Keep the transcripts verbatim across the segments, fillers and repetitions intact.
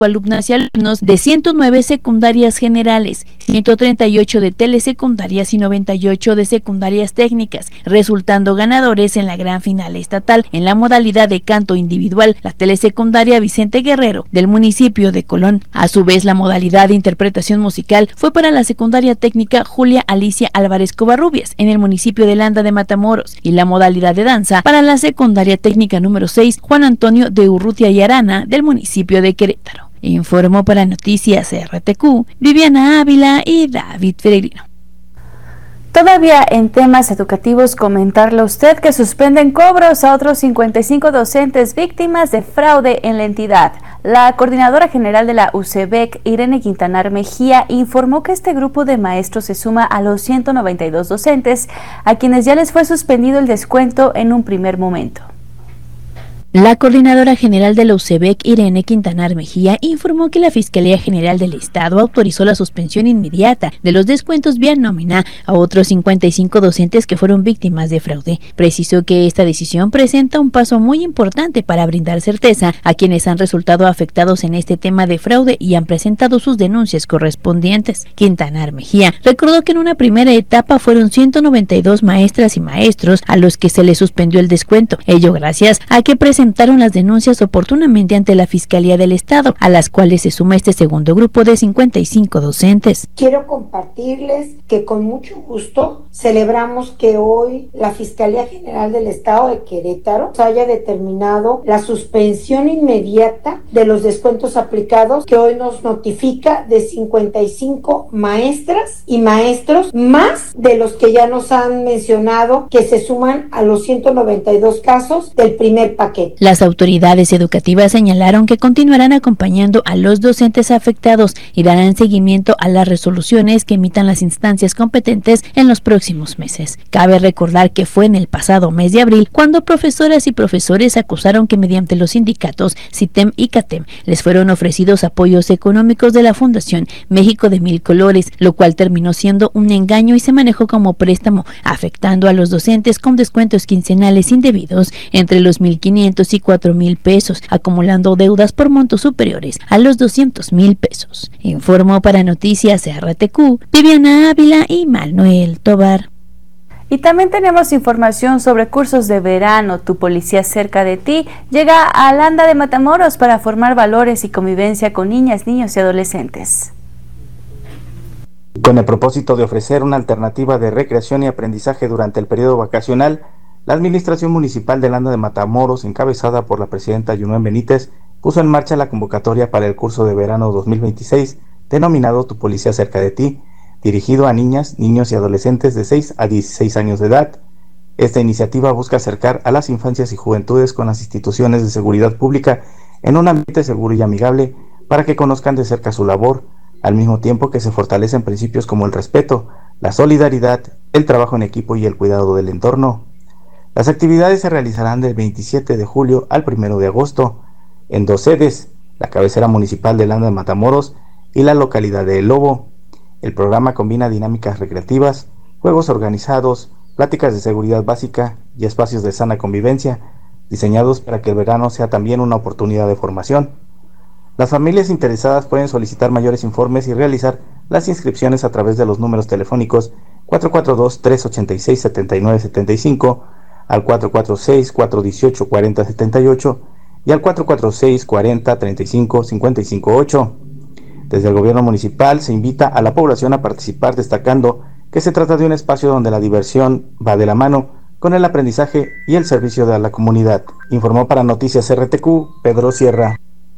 alumnas y alumnos de ciento nueve secundarias generales, ciento treinta y ocho de telesecundarias y noventa y ocho de secundarias técnicas, resultando ganadores en la gran final estatal. En la modalidad de canto individual, la telesecundaria Vicente Guerrero del municipio de Colón. A su vez, la modalidad de interpretación musical fue para la secundaria técnica Julia Alicia Álvarez Covarrubias en el municipio de Landa de Matamoros, y la modalidad de danza para la secundaria técnica número seis Juan Antonio de Urrutia y Arana del municipio de Querétaro. Informó para Noticias R T Q, Viviana Ávila y David Peregrino. Todavía en temas educativos, comentarle a usted que suspenden cobros a otros cincuenta y cinco docentes víctimas de fraude en la entidad. La coordinadora general de la U C B E C, Irene Quintanar Mejía, informó que este grupo de maestros se suma a los ciento noventa y dos docentes a quienes ya les fue suspendido el descuento en un primer momento. La coordinadora general de la U C B E C, Irene Quintanar Mejía, informó que la Fiscalía General del Estado autorizó la suspensión inmediata de los descuentos vía nómina a otros cincuenta y cinco docentes que fueron víctimas de fraude. Precisó que esta decisión presenta un paso muy importante para brindar certeza a quienes han resultado afectados en este tema de fraude y han presentado sus denuncias correspondientes. Quintanar Mejía recordó que en una primera etapa fueron ciento noventa y dos maestras y maestros a los que se les suspendió el descuento, ello gracias a que presentaron presentaron las denuncias oportunamente ante la Fiscalía del Estado, a las cuales se suma este segundo grupo de cincuenta y cinco docentes. Quiero compartirles que con mucho gusto celebramos que hoy la Fiscalía General del Estado de Querétaro haya determinado la suspensión inmediata de los descuentos aplicados, que hoy nos notifica de cincuenta y cinco maestras y maestros, más de los que ya nos han mencionado que se suman a los ciento noventa y dos casos del primer paquete. Las autoridades educativas señalaron que continuarán acompañando a los docentes afectados y darán seguimiento a las resoluciones que emitan las instancias competentes en los próximos meses. Cabe recordar que fue en el pasado mes de abril cuando profesoras y profesores acusaron que mediante los sindicatos CITEM y CATEM les fueron ofrecidos apoyos económicos de la Fundación México de Mil Colores, lo cual terminó siendo un engaño y se manejó como préstamo, afectando a los docentes con descuentos quincenales indebidos entre los mil quinientos y cuatro mil pesos, acumulando deudas por montos superiores a los doscientos mil pesos. Informó para Noticias R T Q, Viviana Ávila y Manuel Tobar. Y también tenemos información sobre cursos de verano. Tu policía cerca de ti llega a Landa de Matamoros para formar valores y convivencia con niñas, niños y adolescentes. Con el propósito de ofrecer una alternativa de recreación y aprendizaje durante el periodo vacacional, la Administración Municipal de Landa de Matamoros, encabezada por la presidenta Yunuen Benítez, puso en marcha la convocatoria para el curso de verano dos mil veintiséis, denominado Tu Policía Cerca de Ti, dirigido a niñas, niños y adolescentes de seis a dieciséis años de edad. Esta iniciativa busca acercar a las infancias y juventudes con las instituciones de seguridad pública en un ambiente seguro y amigable para que conozcan de cerca su labor, al mismo tiempo que se fortalecen principios como el respeto, la solidaridad, el trabajo en equipo y el cuidado del entorno. Las actividades se realizarán del veintisiete de julio al primero de agosto, en dos sedes, la cabecera municipal de Landa de Matamoros y la localidad de El Lobo. El programa combina dinámicas recreativas, juegos organizados, pláticas de seguridad básica y espacios de sana convivencia, diseñados para que el verano sea también una oportunidad de formación. Las familias interesadas pueden solicitar mayores informes y realizar las inscripciones a través de los números telefónicos cuatro cuatro dos, tres ocho seis, siete nueve siete cinco, al cuatro cuatro seis, cuatro uno ocho, cuatro cero siete ocho y al cuatro cuatro seis, cuatro cero, treinta y cinco, cincuenta y cinco ocho. Desde el gobierno municipal se invita a la población a participar, destacando que se trata de un espacio donde la diversión va de la mano con el aprendizaje y el servicio a la comunidad. Informó para Noticias R T Q, Pedro Sierra.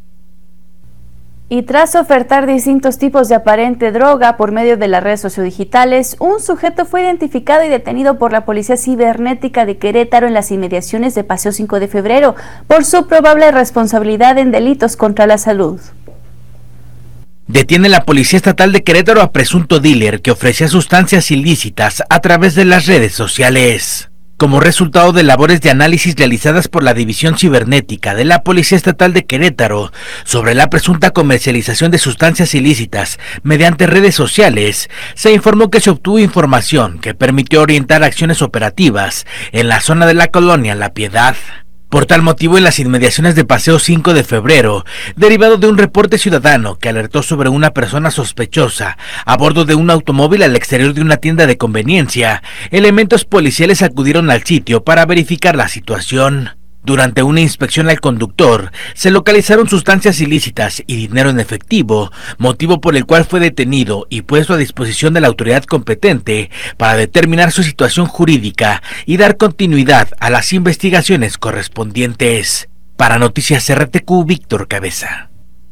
Y tras ofertar distintos tipos de aparente droga por medio de las redes sociodigitales, un sujeto fue identificado y detenido por la Policía Cibernética de Querétaro en las inmediaciones de Paseo cinco de febrero por su probable responsabilidad en delitos contra la salud. Detiene la Policía Estatal de Querétaro a presunto dealer que ofrecía sustancias ilícitas a través de las redes sociales. Como resultado de labores de análisis realizadas por la División Cibernética de la Policía Estatal de Querétaro sobre la presunta comercialización de sustancias ilícitas mediante redes sociales, se informó que se obtuvo información que permitió orientar acciones operativas en la zona de la colonia La Piedad. Por tal motivo, en las inmediaciones de Paseo cinco de febrero, derivado de un reporte ciudadano que alertó sobre una persona sospechosa a bordo de un automóvil al exterior de una tienda de conveniencia, elementos policiales acudieron al sitio para verificar la situación. Durante una inspección al conductor, se localizaron sustancias ilícitas y dinero en efectivo, motivo por el cual fue detenido y puesto a disposición de la autoridad competente para determinar su situación jurídica y dar continuidad a las investigaciones correspondientes. Para Noticias R T Q, Víctor Cabeza.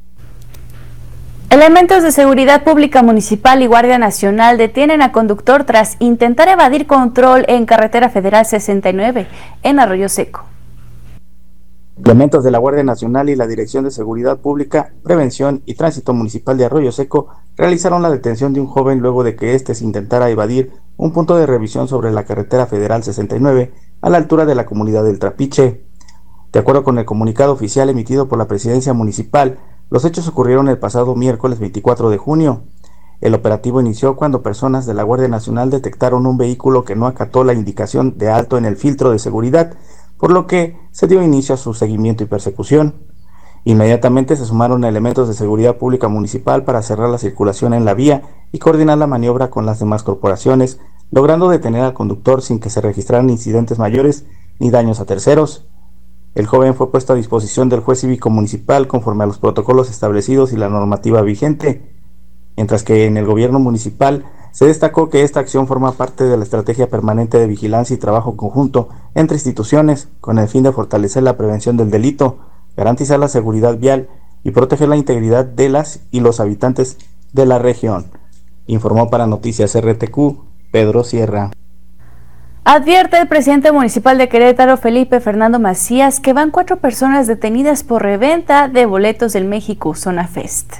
Elementos de seguridad pública municipal y Guardia Nacional detienen a conductor tras intentar evadir control en carretera federal sesenta y nueve en Arroyo Seco. Elementos de la Guardia Nacional y la Dirección de Seguridad Pública, Prevención y Tránsito Municipal de Arroyo Seco realizaron la detención de un joven luego de que éste se intentara evadir un punto de revisión sobre la carretera federal sesenta y nueve a la altura de la comunidad del Trapiche. De acuerdo con el comunicado oficial emitido por la Presidencia Municipal, los hechos ocurrieron el pasado miércoles veinticuatro de junio. El operativo inició cuando personas de la Guardia Nacional detectaron un vehículo que no acató la indicación de alto en el filtro de seguridad, por lo que se dio inicio a su seguimiento y persecución. Inmediatamente se sumaron elementos de seguridad pública municipal para cerrar la circulación en la vía y coordinar la maniobra con las demás corporaciones, logrando detener al conductor sin que se registraran incidentes mayores ni daños a terceros. El joven fue puesto a disposición del juez cívico municipal conforme a los protocolos establecidos y la normativa vigente, mientras que en el gobierno municipal se destacó que esta acción forma parte de la estrategia permanente de vigilancia y trabajo conjunto entre instituciones con el fin de fortalecer la prevención del delito, garantizar la seguridad vial y proteger la integridad de las y los habitantes de la región. Informó para Noticias R T Q, Pedro Sierra. Advierte el presidente municipal de Querétaro, Felipe Fernando Macías, que van cuatro personas detenidas por reventa de boletos del México Zona Fest.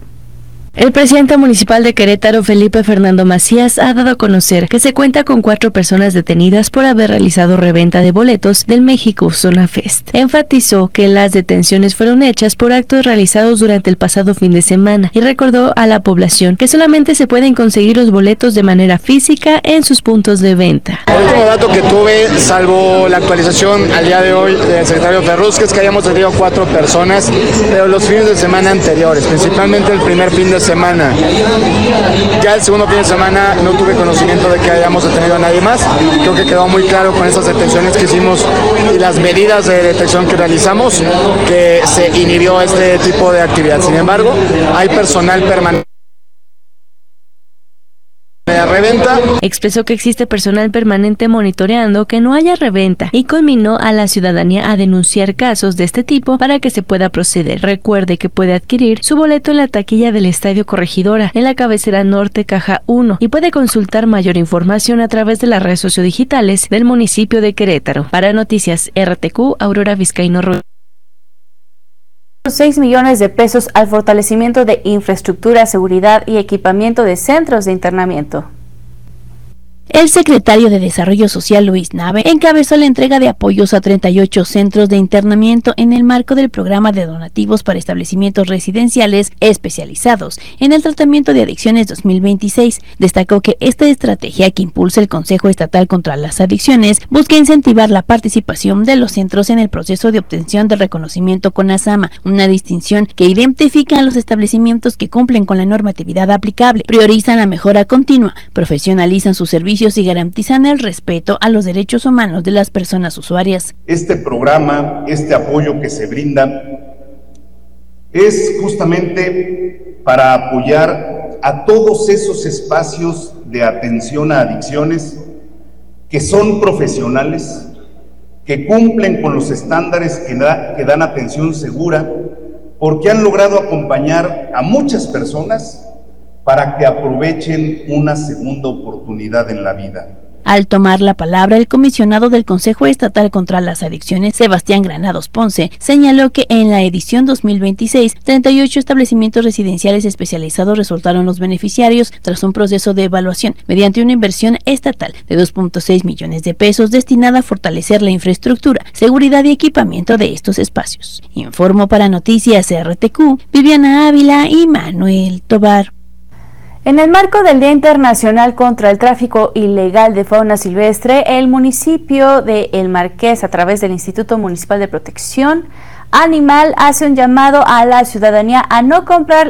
El presidente municipal de Querétaro, Felipe Fernando Macías, ha dado a conocer que se cuenta con cuatro personas detenidas por haber realizado reventa de boletos del México Zona Fest. Enfatizó que las detenciones fueron hechas por actos realizados durante el pasado fin de semana y recordó a la población que solamente se pueden conseguir los boletos de manera física en sus puntos de venta. El último dato que tuve, salvo la actualización al día de hoy del secretario Ferruz, que es que hayamos tenido cuatro personas, pero los fines de semana anteriores, principalmente el primer fin de semana. Ya el segundo fin de semana no tuve conocimiento de que hayamos detenido a nadie más. Creo que quedó muy claro con esas detenciones que hicimos y las medidas de detección que realizamos que se inhibió este tipo de actividad. Sin embargo, hay personal permanente de reventa. Expresó que existe personal permanente monitoreando que no haya reventa y conminó a la ciudadanía a denunciar casos de este tipo para que se pueda proceder. Recuerde que puede adquirir su boleto en la taquilla del Estadio Corregidora, en la cabecera norte, caja uno, y puede consultar mayor información a través de las redes sociodigitales del municipio de Querétaro. Para Noticias R T Q, Aurora Vizcaíno Ruiz. seis millones de pesos al fortalecimiento de infraestructura, seguridad y equipamiento de centros de internamiento. El secretario de Desarrollo Social, Luis Nave, encabezó la entrega de apoyos a treinta y ocho centros de internamiento en el marco del programa de donativos para establecimientos residenciales especializados en el tratamiento de adicciones dos mil veintiséis. Destacó que esta estrategia que impulsa el Consejo Estatal contra las Adicciones busca incentivar la participación de los centros en el proceso de obtención del reconocimiento CONASAMA, una distinción que identifica a los establecimientos que cumplen con la normatividad aplicable, priorizan la mejora continua, profesionalizan sus servicios y garantizan el respeto a los derechos humanos de las personas usuarias. Este programa, este apoyo que se brinda, es justamente para apoyar a todos esos espacios de atención a adicciones que son profesionales, que cumplen con los estándares que, da, que dan atención segura, porque han logrado acompañar a muchas personas para que aprovechen una segunda oportunidad en la vida. Al tomar la palabra, el comisionado del Consejo Estatal contra las Adicciones, Sebastián Granados Ponce, señaló que en la edición dos mil veintiséis, treinta y ocho establecimientos residenciales especializados resultaron los beneficiarios tras un proceso de evaluación mediante una inversión estatal de dos punto seis millones de pesos destinada a fortalecer la infraestructura, seguridad y equipamiento de estos espacios. Informó para Noticias R T Q, Viviana Ávila y Manuel Tobar. En el marco del Día Internacional contra el Tráfico Ilegal de Fauna Silvestre, el municipio de El Marqués, a través del Instituto Municipal de Protección Animal, hace un llamado a la ciudadanía a no comprar